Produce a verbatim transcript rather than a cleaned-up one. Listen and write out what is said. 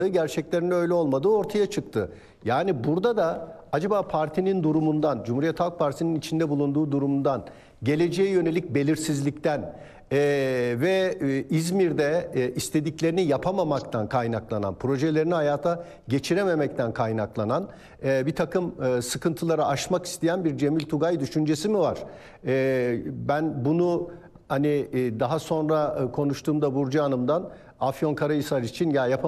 gerçeklerin öyle olmadığı ortaya çıktı. Yani burada da acaba partinin durumundan, Cumhuriyet Halk Partisi'nin içinde bulunduğu durumundan, geleceğe yönelik belirsizlikten e, ve e, İzmir'de e, istediklerini yapamamaktan kaynaklanan, projelerini hayata geçirememekten kaynaklanan e, bir takım e, sıkıntıları aşmak isteyen bir Cemil Tugay düşüncesi mi var? E, ben bunu hani e, daha sonra e, konuştuğumda Burcu Hanım'dan Afyonkarahisar için ya yapamadım.